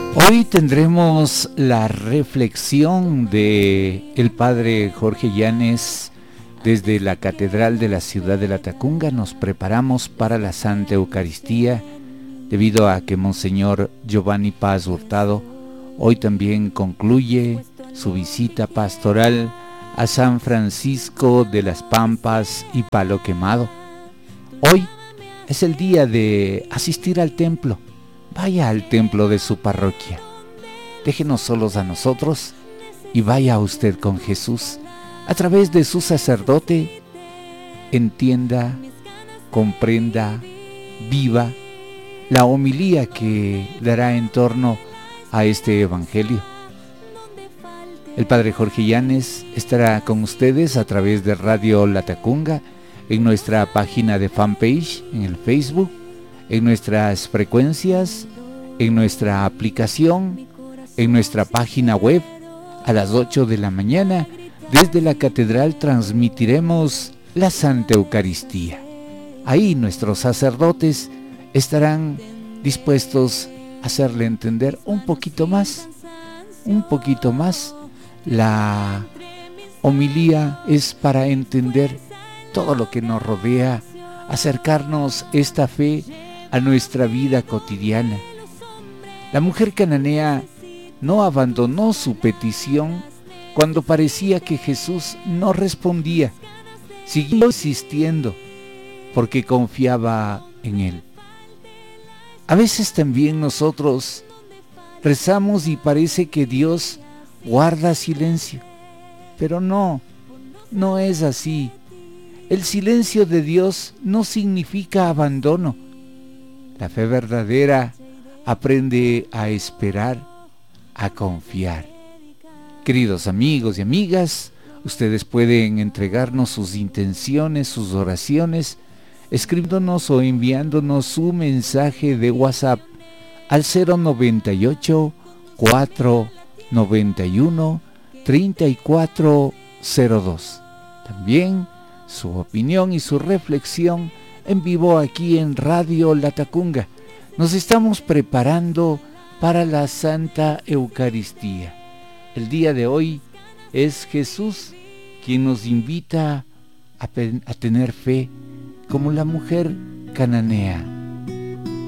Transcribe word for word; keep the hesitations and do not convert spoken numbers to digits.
Hoy tendremos la reflexión de el padre Jorge Llanes desde la Catedral de la Ciudad de Latacunga. Nos preparamos para la Santa Eucaristía debido a que Monseñor Giovanni Paz Hurtado hoy también concluye su visita pastoral a San Francisco de las Pampas y Palo Quemado. Hoy es el día de asistir al templo. Vaya al templo de su parroquia. Déjenos solos a nosotros y vaya usted con Jesús a través de su sacerdote. Entienda, comprenda, viva la homilía que dará en torno a este evangelio. El padre Jorge Llanes estará con ustedes a través de Radio Latacunga, en nuestra página de fanpage, en el Facebook, en nuestras frecuencias, en nuestra aplicación, en nuestra página web. A las ocho de la mañana, desde la catedral transmitiremos la Santa Eucaristía. Ahí nuestros sacerdotes estarán dispuestos a hacerle entender un poquito más, un poquito más. La homilía es para entender todo lo que nos rodea, acercarnos esta fe a nuestra vida cotidiana. La mujer cananea no abandonó su petición cuando parecía que Jesús no respondía. Siguió insistiendo porque confiaba en Él. A veces también nosotros rezamos y parece que Dios guarda silencio, pero no, no es así. El silencio de Dios no significa abandono. La fe verdadera aprende a esperar, a confiar. Queridos amigos y amigas, ustedes pueden entregarnos sus intenciones, sus oraciones, escribiéndonos o enviándonos su mensaje de WhatsApp al cero noventa y ocho, cuatro noventa y uno, treinta y cuatro cero dos. También su opinión y su reflexión en vivo aquí en Radio Latacunga. Nos estamos preparando para la Santa Eucaristía. El día de hoy es Jesús quien nos invita a, a tener fe como la mujer cananea.